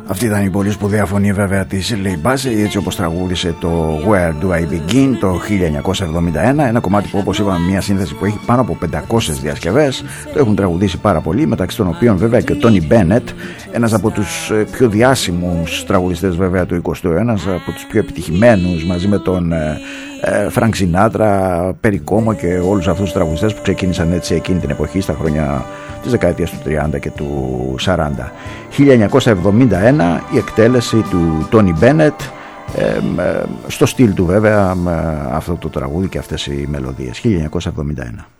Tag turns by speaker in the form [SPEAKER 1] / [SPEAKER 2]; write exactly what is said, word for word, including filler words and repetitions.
[SPEAKER 1] Αυτή ήταν η πολύ σπουδαία φωνή βέβαια της Leigh Basey, έτσι όπως τραγούδισε το Where Do I Begin το χίλια εννιακόσια εβδομήντα ένα, ένα κομμάτι που όπως είπαμε μια σύνθεση που έχει πάνω από πεντακόσιες διασκευές. Το έχουν τραγουδήσει πάρα πολύ, μεταξύ των οποίων βέβαια και ο Tony Bennett, ένας από τους πιο διάσημους τραγουδιστές βέβαια του εικοστού αιώνα, από τους πιο επιτυχημένους, μαζί με τον Frank Sinatra, Perry Como και όλους αυτούς τους τραγουδιστές που ξεκίνησαν έτσι εκείνη την εποχή, στα χρόνια της δεκαετίας του τριάντα και του σαράντα. χίλια εννιακόσια εβδομήντα ένα η εκτέλεση του Tony Bennett, ε, ε, στο στυλ του βέβαια, με αυτό το τραγούδι και αυτές οι μελωδίες. χίλια εννιακόσια εβδομήντα ένα.